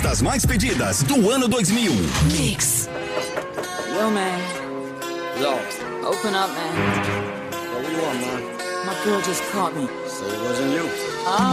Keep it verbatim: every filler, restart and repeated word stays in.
listas mais pedidas do ano dois mil. Mix. Yo, man. Yo. Open up, man. What do you want, man? My girl just caught me. Say it wasn't you. I